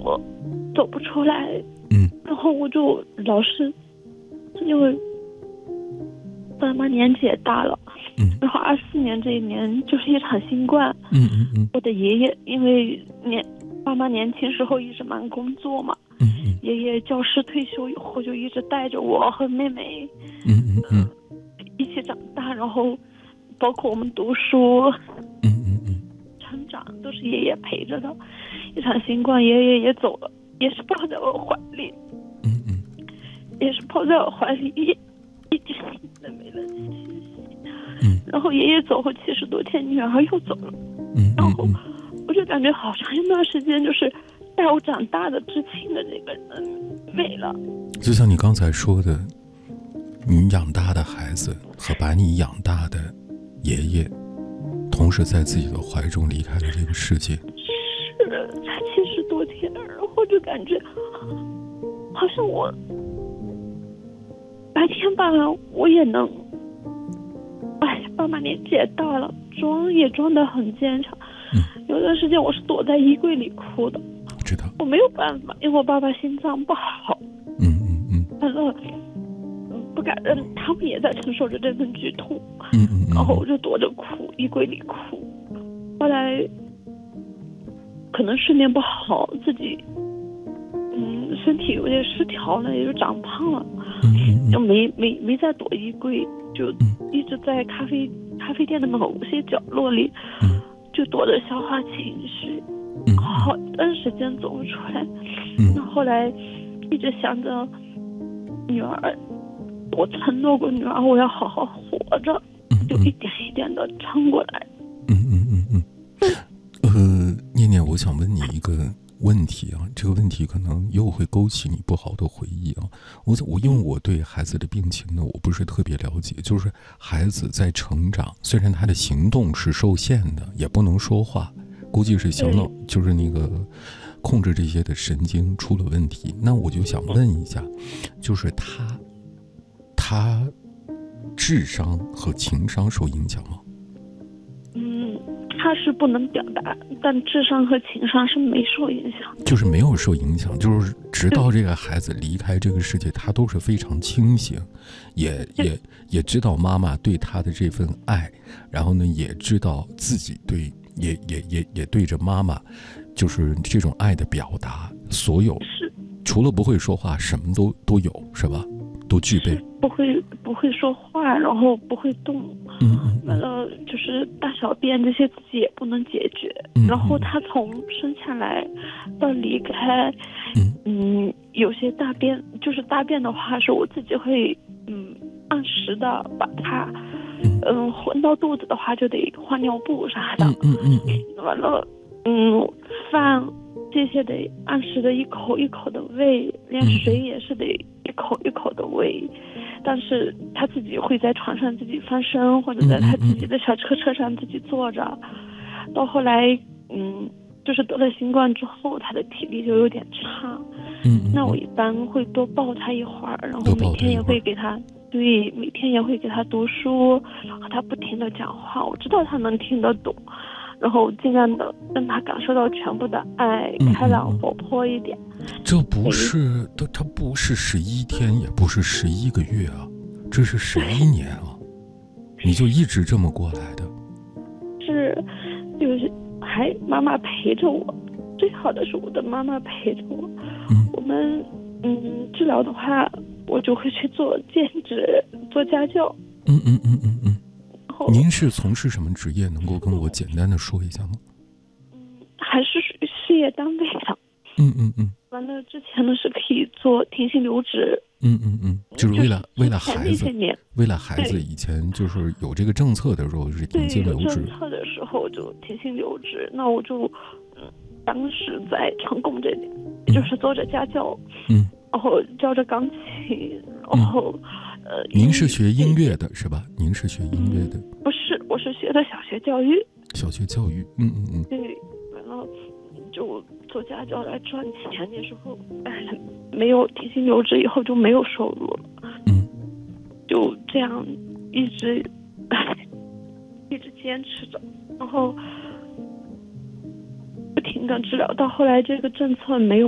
我走不出来，然后我就老是因为爸妈年纪也大了，然后24年这一年就是一场新冠，我的爷爷因为爸妈年轻时候一直忙工作嘛，爷爷教师退休以后就一直带着我和妹妹，一起长大，然后包括我们读书，成长都是爷爷陪着的。一场新冠，爷爷也走了，也是抱在我怀里，也是抱在我怀里，一点都没了气息。然后爷爷走后70多天，女儿又走了，然后我就感觉好长一段时间就是带我长大的至亲的那个人没了。 就像你刚才说的，你养大的孩子和把你养大的爷爷同时在自己的怀中离开了这个世界。 是的，才70多天，然后就感觉好像我白天吧我也能，爸妈年纪也大了，装得很坚强。有段时间我是躲在衣柜里哭的， 知道我没有办法，因为我爸爸心脏不好，完了不敢让他们也在承受着这份剧痛，然后我就躲着哭，衣柜里哭。后来可能睡眠不好，自己身体有点失调了，也就长胖了，就没再躲衣柜，就一直在咖啡店的某些角落里，就躲着消化情绪，好一段时间走不出来。那后来一直想着女儿，我承诺过女儿我要好好活着，就一点一点的撑过来。 念念，我想问你一个问题啊，这个问题可能又会勾起你不好的回忆啊。因为我对孩子的病情呢，我不是特别了解，就是孩子在成长，虽然他的行动是受限的，也不能说话，估计是小脑就是那个控制这些的神经出了问题。那我就想问一下，就是他智商和情商受影响吗？ 他是不能表达，但智商和情商是没受影响， 就是没有受影响，就是直到这个孩子离开这个世界，他都是非常清醒，也知道妈妈对他的这份爱，然后呢，也知道自己也对着妈妈，就是这种爱的表达，所有除了不会说话，什么都有，是吧？都具备。 不会说话，然后不会动，完了就是大小便这些自己也不能解决，然后他从生下来到离开，有些大便的话是我自己会按时的把它混到肚子的话就得换尿布啥的，完了饭这些得按时的一口一口的喂，连水也是得一口一口的喂，但是他自己会在床上自己翻身，或者在他自己的小车上自己坐着。到后来就是得了新冠之后，他的体力就有点差，那我一般会多抱他一会儿，然后每天也会给他读书，和他不停的讲话，我知道他能听得懂，然后尽量的让他感受到全部的爱，开朗活泼一点。 这不是他不是11天，也不是11个月啊，这是11年啊！你就一直这么过来的？ 就是还妈妈陪着我，最好的是我的妈妈陪着我。我们治疗的话，我就会去做兼职，做家教。 您是从事什么职业？能够跟我简单的说一下吗？ 还是属于事业单位的。完了之前呢是可以做停薪留职。就是为了孩子，为了孩子，以前就是有这个政策的时候是停薪留职。政策的时候就停薪留职，那我就当时在成功这边，就是做着家教，然后教着钢琴，然后您是学音乐的是吧？您是学音乐的？ 不是，我是学的小学教育。小学教育，对，完了就做家教来赚钱，那时候没有停薪留职以后就没有收入了，就这样一直坚持着，然后不停的治疗，到后来这个政策没有